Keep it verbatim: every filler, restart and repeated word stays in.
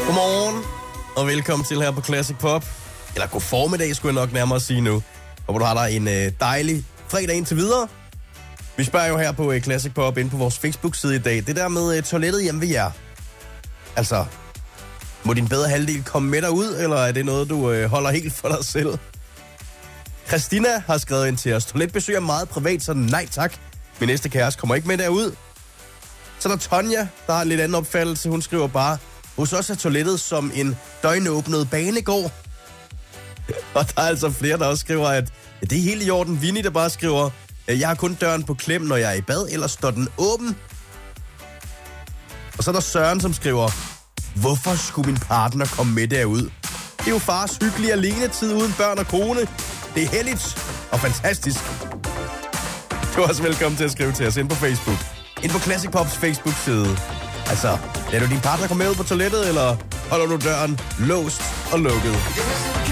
Godmorgen, og velkommen til her på Classic Pop. Eller god formiddag, skulle jeg nok nærmere sige nu. Og du har der en øh, dejlig fredag indtil videre. Vi spørger jo her på øh, Classic Pop inde på vores Facebook-side i dag. Det der med øh, toilettet hjemme ved jer. Altså, må din bedre halvdel komme med dig ud, eller er det noget, du øh, holder helt for dig selv? Christina har skrevet ind til os. Toiletbesøg er meget privat, så nej tak. Min næste kæreste kommer ikke med derud. Så der er Tonja, der har en lidt anden opfattelse. Hun skriver bare, hos os er toilettet som en døgnåbnet banegård. Og der er altså flere, der også skriver, at ja, det er helt i orden. Vinnie, der bare skriver, jeg har kun døren på klem, når jeg er i bad, ellers står den åben. Og så er der Søren, som skriver, hvorfor skulle min partner komme med derud? Det er jo fars hyggelige alenetid uden børn og kone. Det er heldigt og fantastisk. Du er også velkommen til at skrive til os ind på Facebook. Ind på Classic Pops Facebook-side. Altså, lader du din partner komme med ud på toilettet, eller holder du døren låst og lukket?